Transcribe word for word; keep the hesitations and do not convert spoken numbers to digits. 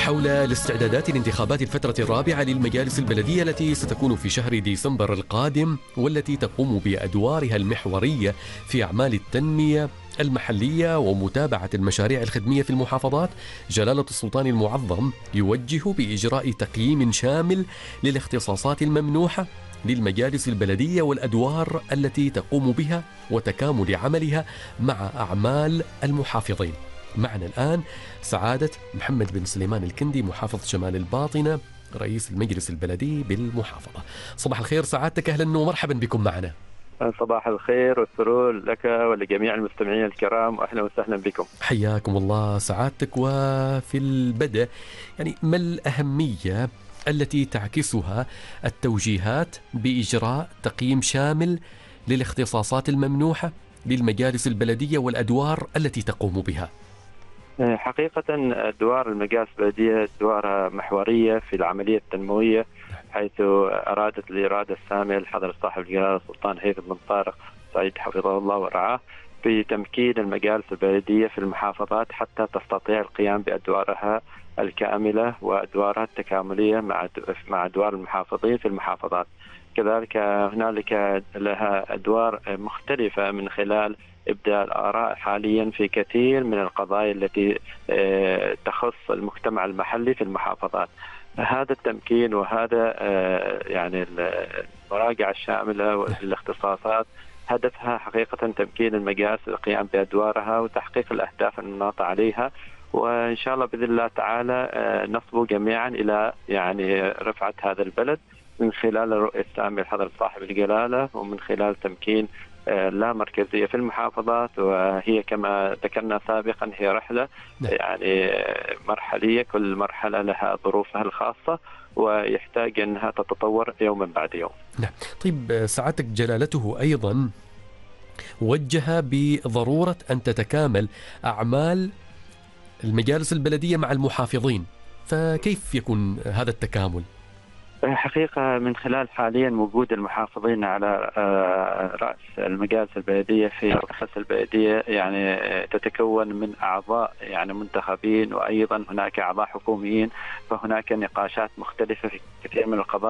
حول الاستعدادات لانتخابات الفترة الرابعة للمجالس البلدية التي ستكون في شهر ديسمبر القادم، والتي تقوم بأدوارها المحورية في أعمال التنمية المحلية ومتابعة المشاريع الخدمية في المحافظات، جلالة السلطان المعظم يوجه بإجراء تقييم شامل للاختصاصات الممنوحة للمجالس البلدية والأدوار التي تقوم بها وتكامل عملها مع أعمال المحافظين. معنا الآن سعادة محمد بن سليمان الكندي، محافظ شمال الباطنة، رئيس المجلس البلدي بالمحافظة. صباح الخير سعادتك، أهلا ومرحبا بكم معنا. صباح الخير والسرور لك ولجميع المستمعين الكرام، وأهلا وسهلا بكم. حياكم الله سعادتك. وفي البدء يعني ما الأهمية التي تعكسها التوجيهات بإجراء تقييم شامل للاختصاصات الممنوحة للمجالس البلدية والأدوار التي تقوم بها؟ حقيقة أدوار المجالس البلدية أدوارها محورية في العملية التنموية، حيث أرادت الإرادة السامية لحضرة صاحب الجلالة السلطان هيثم بن طارق سعيد حفظه الله ورعاه بتمكين المجالس البلدية في المحافظات حتى تستطيع القيام بأدوارها الكاملة وأدوارها التكاملية مع مع أدوار المحافظين في المحافظات. كذلك هنالك لها أدوار مختلفة من خلال إبداء الآراء حاليا في كثير من القضايا التي تخص المجتمع المحلي في المحافظات. هذا التمكين وهذا يعني المراجعة الشاملة للاختصاصات هدفها حقيقة تمكين المجالس للقيام بأدوارها وتحقيق الأهداف المناطة عليها، وإن شاء الله بإذن الله تعالى نصبو جميعا إلى يعني رفعة هذا البلد من خلال الرؤية السامية لحضرة صاحب الجلالة، ومن خلال تمكين لا مركزية في المحافظات. وهي كما ذكرنا سابقا هي رحلة يعني مرحلية، كل مرحلة لها ظروفها الخاصة ويحتاج أنها تتطور يوما بعد يوم. نعم. طيب سعادتك جلالته أيضا وجه بضرورة أن تتكامل أعمال المجالس البلدية مع المحافظين، فكيف يكون هذا التكامل؟ حقيقة من خلال حاليا وجود المحافظين على رأس المجالس البلدية في رأس البلدية يعني تتكون من أعضاء يعني منتخبين، وأيضا هناك أعضاء حكوميين، فهناك نقاشات مختلفة في كثير من القضايا